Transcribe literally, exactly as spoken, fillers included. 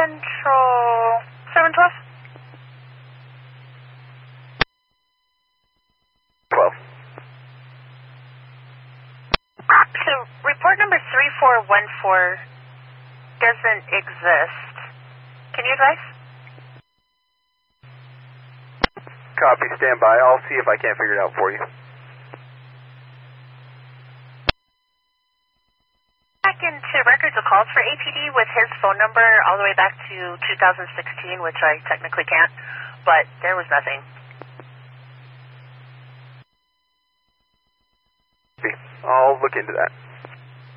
Central seven twelve? twelve. So, report number three four one four doesn't exist. Can you advise? Copy, stand by. I'll see if I can't figure it out for you. Back into records of calls for A P D with his phone number all the way back to two thousand sixteen, which I technically can't, but there was nothing. I'll look into that.